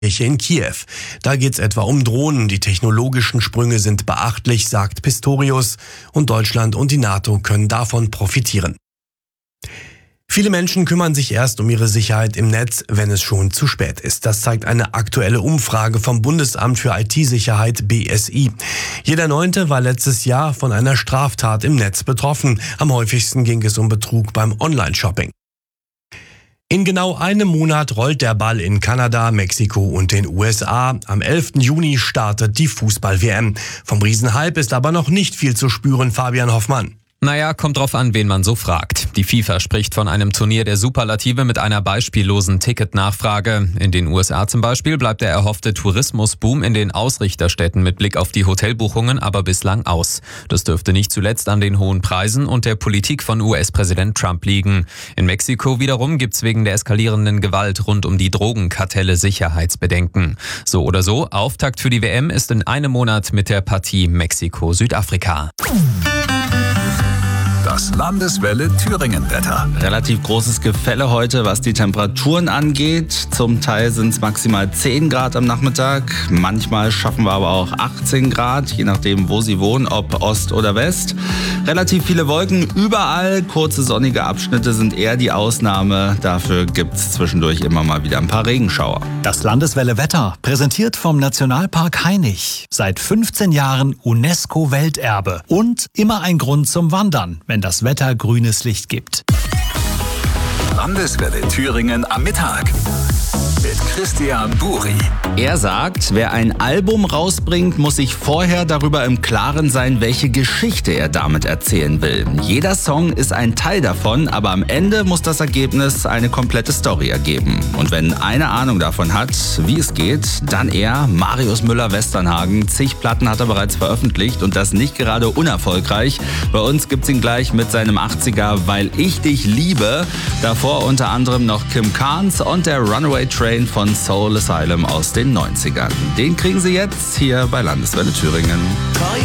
in Kiew. Da geht's etwa um Drohnen. Die technologischen Sprünge sind beachtlich, sagt Pistorius. Und Deutschland und die NATO können davon profitieren. Viele Menschen kümmern sich erst um ihre Sicherheit im Netz, wenn es schon zu spät ist. Das zeigt eine aktuelle Umfrage vom Bundesamt für IT-Sicherheit BSI. Jeder Neunte war letztes Jahr von einer Straftat im Netz betroffen. Am häufigsten ging es um Betrug beim Online-Shopping. In genau einem Monat rollt der Ball in Kanada, Mexiko und den USA. Am 11. Juni startet die Fußball-WM. Vom Riesenhype ist aber noch nicht viel zu spüren, Fabian Hoffmann. Naja, kommt drauf an, wen man so fragt. Die FIFA spricht von einem Turnier der Superlative mit einer beispiellosen Ticketnachfrage. In den USA zum Beispiel bleibt der erhoffte Tourismusboom in den Ausrichterstädten mit Blick auf die Hotelbuchungen aber bislang aus. Das dürfte nicht zuletzt an den hohen Preisen und der Politik von US-Präsident Trump liegen. In Mexiko wiederum gibt's wegen der eskalierenden Gewalt rund um die Drogenkartelle Sicherheitsbedenken. So oder so, Auftakt für die WM ist in einem Monat mit der Partie Mexiko-Südafrika. Das Landeswelle Thüringen-Wetter. Relativ großes Gefälle heute, was die Temperaturen angeht. Zum Teil sind es maximal 10 Grad am Nachmittag. Manchmal schaffen wir aber auch 18 Grad, je nachdem, wo Sie wohnen, ob Ost oder West. Relativ viele Wolken überall. Kurze sonnige Abschnitte sind eher die Ausnahme. Dafür gibt es zwischendurch immer mal wieder ein paar Regenschauer. Das Landeswelle Wetter, präsentiert vom Nationalpark Hainich. Seit 15 Jahren UNESCO-Welterbe. Und immer ein Grund zum Wandern, wenn das Wetter grünes Licht gibt. Landeswelle Thüringen am Mittag mit Christian Buri. Er sagt, wer ein Album rausbringt, muss sich vorher darüber im Klaren sein, welche Geschichte er damit erzählen will. Jeder Song ist ein Teil davon, aber am Ende muss das Ergebnis eine komplette Story ergeben. Und wenn eine Ahnung davon hat, wie es geht, dann er, Marius Müller-Westernhagen. Zig Platten hat er bereits veröffentlicht und das nicht gerade unerfolgreich. Bei uns gibt's ihn gleich mit seinem 80er Weil ich dich liebe. Davor unter anderem noch Kim Carnes und der Runaway Train von Soul Asylum aus den 90ern. Den kriegen Sie jetzt hier bei Landeswelle Thüringen.